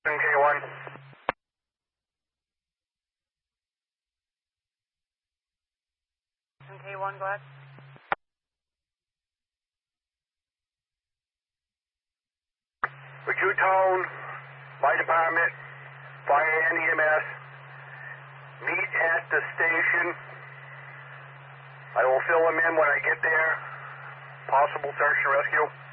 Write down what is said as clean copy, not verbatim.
K1. K1, go ahead. Would you tone my department, fire and EMS, meet at the station? I will fill them in when I get there. Possible search and rescue.